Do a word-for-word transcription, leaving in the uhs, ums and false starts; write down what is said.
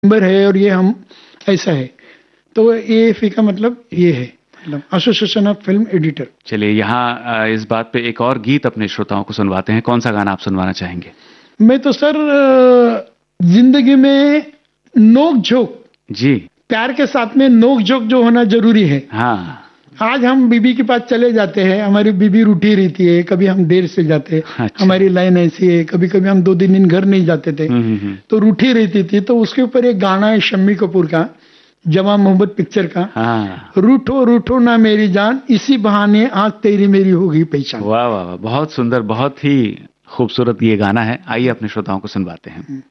Member है और ये हम ऐसा है, तो ए एफ ई का मतलब ये है, मतलब एसोसिएशन ऑफ फिल्म एडिटर। चलिए यहाँ इस बात पे एक और गीत अपने श्रोताओं को सुनवाते हैं। कौन सा गाना आप सुनवाना चाहेंगे? मैं तो सर जिंदगी में नोक झोंक, जी, प्यार के साथ में नोक झोंक जो होना जरूरी है। हाँ, आज हम बीबी के पास चले जाते हैं, हमारी बीबी रूठी रहती है, कभी हम देर से जाते हैं। अच्छा। हमारी लाइन ऐसी है, कभी कभी हम दो तीन दिन घर नहीं जाते थे, तो रूठी रहती थी। तो उसके ऊपर एक गाना है शम्मी कपूर का, जवां मोहब्बत पिक्चर का, हाँ। रूठो रूठो ना मेरी जान, इसी बहाने आज तेरी मेरी होगी पहचान। वाह वाह वाह, बहुत सुंदर, बहुत ही खूबसूरत ये गाना है। आइए अपने श्रोताओं को सुनवाते हैं।